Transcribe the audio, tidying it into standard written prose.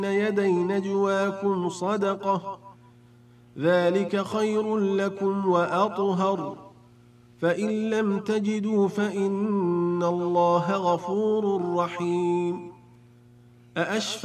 يدي نجواكم صدقة ذلك خير لكم وأطهر فإن لم تجدوا فإن الله غفور رحيم